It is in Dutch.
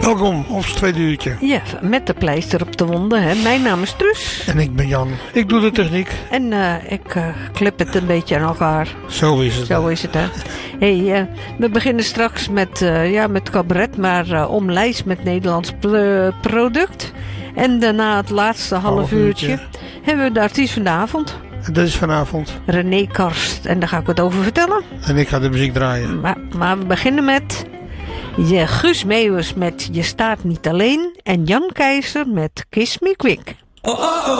Welkom, ons tweede uurtje. Ja, met de pleister op de wonden. Hè. Mijn naam is Truus. En ik ben Jan. Ik doe de techniek. En ik clip het een beetje aan elkaar. Zo is het. Zo is het, hè. Hey, we beginnen straks met cabaret, maar omlijst met Nederlands product. En daarna het laatste half uurtje hebben we de artiest van de avond. En dat is vanavond. René Karst. En daar ga ik wat over vertellen. En ik ga de muziek draaien. Maar we beginnen met Guus Meeuwis met Je staat niet alleen. En Jan Keizer met Kiss Me Quick.